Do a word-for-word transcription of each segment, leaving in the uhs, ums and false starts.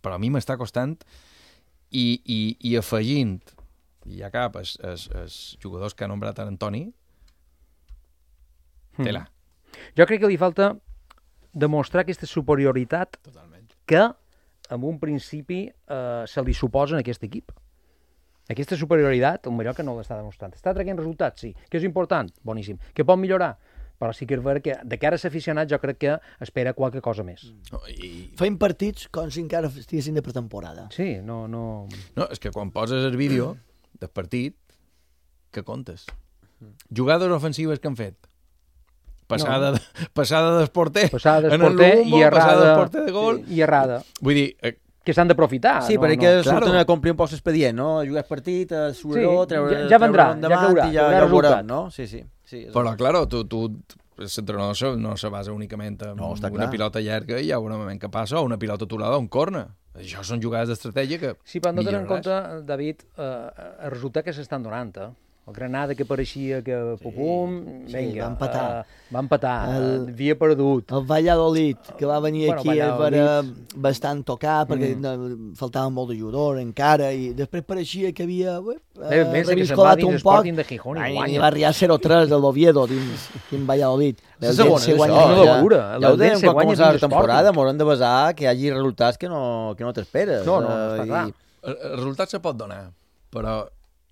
però a mi m'està costant i, i, i afegint, i ja cap, els, els, els jugadors que ha nombrat en Antoni, tela. Mm. Jo crec que li falta demostrar aquesta superioritat Totalment. que en un principi eh, se li suposa en aquest equip. Aquesta superioritat, el Mallorca no l'està demostrant. Està traient resultats, sí. Que és important? Boníssim. Que pot millorar? Però sí que és vera que de cara a l'aficionat jo crec que espera qualque cosa més. No, i... Feim partits com si encara estiguessin de pretemporada. Sí, no... no... no, és que quan poses el vídeo del partit, que comptes? Jugades ofensives que han fet? Passada, no. de, passada del porter, passada del en el porter Lumbo, i errada, passada del porter de gol. I errada. Vull dir... Eh, que s'han d'aprofitar. Sí, no, perquè no. surten claro. a complir un poc l'expedient, no? A jugar el partit, a suar-ho, sí, treure, ja, ja vendrà, treure endavant, ja caurà, i ja, ja ho veurem, no? Sí, sí. sí però, claro, tu, tu l'entrenador no se basa únicament en no, una clar. pilota llarga i hi ha un moment que passa, o una pilota aturada o un corna. Això són jugades d'estratègia que... Sí, però no tenen en milloraràs. compte, David, eh, el resultat que s'estan donant, eh? El Granada que pareixia que pum-pum, sí, vinga, va empatar. Uh, va empatar, el, havia perdut. El Valladolid, que va venir bueno, aquí Valladolid... era bastant tocar, perquè mm. no, faltava molt de jugador encara, i després pareixia que havia eh, eh, reviscolat un poc, de Gijón, i, i va arribar zero tres a l'Oviedo dins, dins Valladolid. La segona, això, guanya, ja, ja, ja ho dèiem quan començava la temporada, m'hauran de basar que hi hagi resultats que no, que no t'esperes. No, no, no està clar. I... El, el resultat se pot donar, però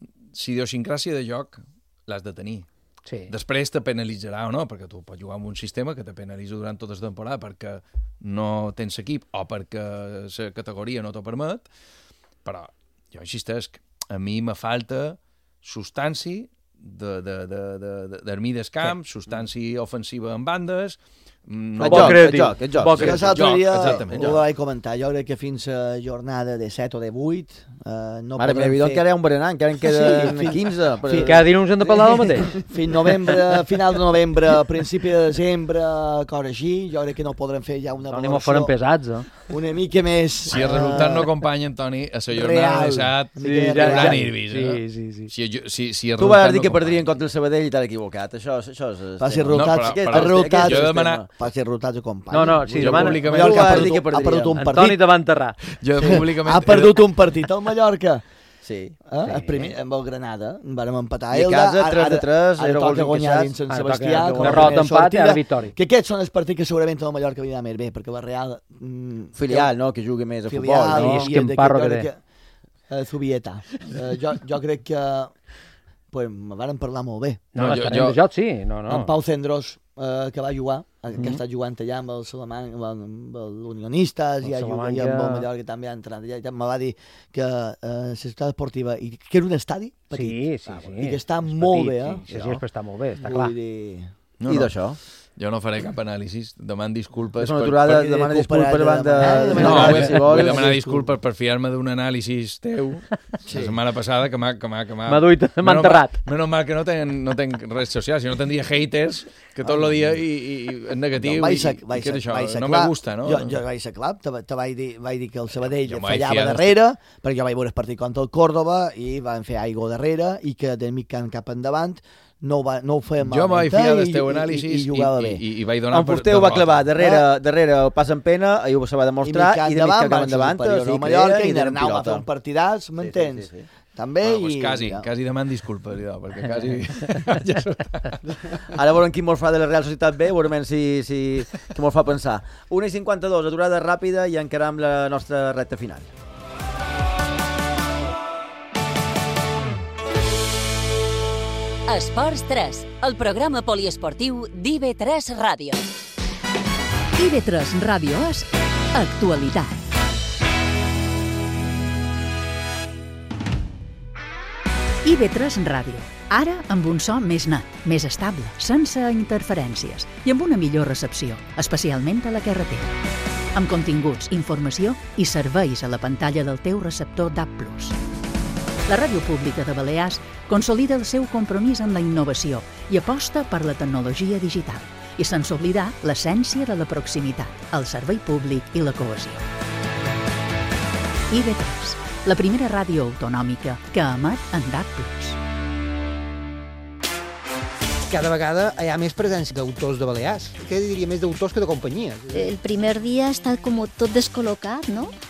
si idiosincràsia de joc l'has de tenir. Sí. Després te penalitzarà o no, perquè tu pots jugar amb un sistema que te penalitza durant tota la temporada perquè no tens equip o perquè la categoria no t'ho permet, però jo insistesc, a mi me falta substància de, de, de, de, de, d'armir del camp, sí. substància ofensiva en bandes, no, el, joc, el joc, el joc. Que l'altre dia exactament, ho vaig comentar, jo crec que fins a jornada de set o de vuit eh, no Mare, podrem fer... fer... encara hi ha un berenar, encara en queden sí, fins... quinze. Però... Sí, cada dia no ens hem de parlar del mateix. Fins novembre, final de novembre, principi de desembre, cor així, jo crec que no podrem fer ja una valoració... Anem farem pesats, eh? Una mica més... Si el resultat no acompanya, Antoni, a la jornada de set, sí, ja, ja nervis, sí, eh? sí, sí. Si, si, si tu vas dir no que perdrien contra el Sabadell i t'has equivocat, això, això és... Va ser resultats... No, però, però, resultats jo demanar... Va ser resultats de company. No, no, sí, demana... Públicament... Mallorca ha perdut, ha perdut un partit. Antoni te va enterrar. Jo sí. públicament... Ha perdut un partit al Mallorca. Sí. Eh? sí. El primer, amb el Granada, vàrem empatar. I a casa, tres de tres, ara toca guanyar dins Sant Sebastià. Derrota, empat i ara victòria. Que aquests són els partits que segurament el Mallorca havia d'anar més bé, perquè la Real... Mm, filial, no?, que jugui més a filial, futbol. No? És que en parro que té. Uh, Zubieta. Uh, jo, jo crec que... Pues, me varen parlar molt bé. No, no jo, jo... de joc, sí. No, no. En Pau Cendros, uh, que va jugar, mm-hmm. que ha estat jugant allà amb el Salamanca, amb, amb l'Unionistes, i, Salamanca... i amb el Mallorca també ha entrenat allà, i me va dir que uh, la ciutat esportiva, i que era un estadi petit, sí, sí, sí. i que està és molt petit, bé, eh? Sí, sí, sí, està molt bé, està clar. Vull dir... No, I no. d'això? Jo no faré cap anàlisi, deman disculpes... És una aturada, per... demana disculpes davant de... No, vull, si vull demanar disculpes per fiar-me d'un anàlisi teu sí. la setmana passada que m'ha... M'ha duit, m'ha enterrat. Menys mal que no tenc, no tenc redes socials, si no tindria haters que tot el dia i, i, i en negatiu no, ser, i, i què és això? No me gusta, no? Jo, jo vaig ser clar, te, te vaig, dir, vaig dir que el Sabadell fallava darrere, perquè jo vaig veure el partit contra el Córdoba i van fer aigua darrere i que de mig cap endavant no, va, no ho feia malament. Jo m'ho vaig fiar del teu anàlisi i, i, i, i, i vaig donar... En Fusteu va clavar darrere, eh? darrere el pas en pena, ahir ho se va demostrar, i, i de mig cap endavant, sí, Mallorca, i Arnau va fer un partidàs, m'entens? Sí, sí, sí, sí. També bueno, pues i... quasi, ja. quasi deman disculpes, jo, perquè quasi... Ara veurem qui mos fa de la Real Societat B, veurem si, si, qui mos fa pensar. una i cinquanta-dos, aturada ràpida i encaram la nostra recta final. Esports tres, el programa poliesportiu d'I B tres Ràdio. I B tres Ràdio és actualitat. I B tres Ràdio, ara amb un so més net, més estable, sense interferències i amb una millor recepció, especialment a la carretera. Amb continguts, informació i serveis a la pantalla del teu receptor D A B plus. La Ràdio Pública de Balears consolida el seu compromís amb la innovació i aposta per la tecnologia digital i sense oblidar l'essència de la proximitat, el servei públic i la cohesió. I B tres, la primera ràdio autonòmica que emet en D A B plus. Cada vegada hi ha més presència d'autors de Balears. Què diria més d'autors que de companyies? El primer dia ha estat com tot descol·locat, no?